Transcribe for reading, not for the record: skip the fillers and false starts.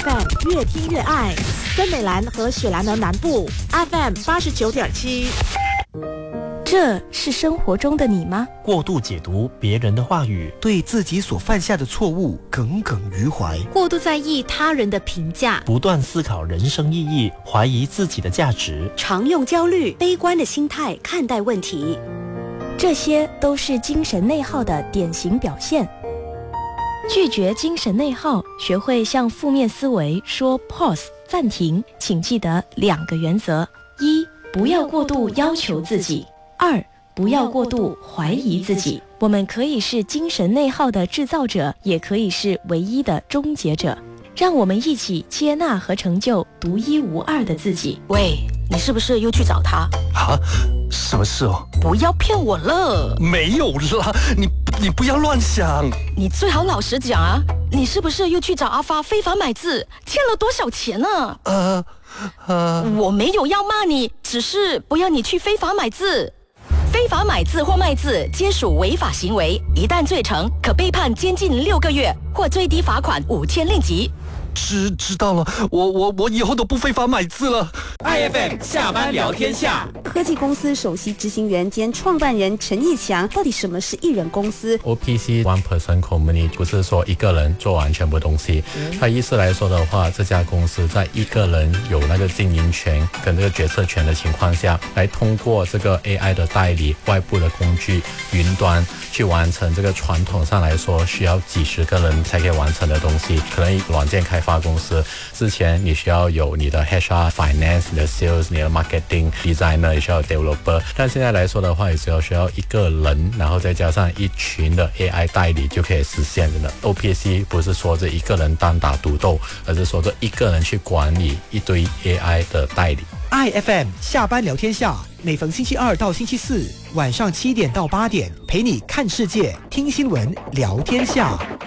FM 越听越爱，森美兰和雪兰莪南部 FM 89.7。 这是生活中的你吗？ 过度解读别人的话语， 对自己所犯下的错误耿耿于怀， 过度在意他人的评价， 不断思考人生意义，怀疑自己的价值， 常用焦虑、悲观的心态看待问题， 这些都是精神内耗的典型表现。拒绝精神内耗，学会向负面思维说 pause 暂停，请记得2个原则：一、不要过度要求自己；二、不要过度怀疑自己。我们可以是精神内耗的制造者，也可以是唯一的终结者。让我们一起接纳和成就独一无二的自己。 喂，你是不是又去找他？ 啊？什么事哦？ 不要骗我了！ 没有啦，你不要乱想。 你最好老实讲啊，你是不是又去找阿发非法买字，欠了多少钱呢？我没有要骂你，只是不要你去非法买字。非法买字或卖字皆属违法行为，一旦罪成，可被判监禁6个月或最低罚款5000令吉。 知道了，我以后都不非法买字了。 IFM 下班聊天下， 科技公司首席执行员兼创办人陈义强，到底什么是一人公司 ？OPC One Person Company 不是说一个人做完全部东西，它意思来说的话，这家公司在一个人有那个经营权跟这个决策权的情况下，来通过这个 AI 的代理、外部的工具、云端去完成这个传统上来说需要几十个人才可以完成的东西。可能软件开发公司之前你需要有你的 HR、Finance、你的 Sales、你的 Marketing、Designer， 也需要 Developer， 但现在来说的话，也只要需要一个人，然后再加上一群的 AI 代理就可以实现的了。OPC 不是说这一个人单打独斗，而是说这一个人去管理一堆 AI 的代理。 IFM 下班聊天下，每逢星期2到星期4晚上7点到8点，陪你看世界、听新闻、聊天下。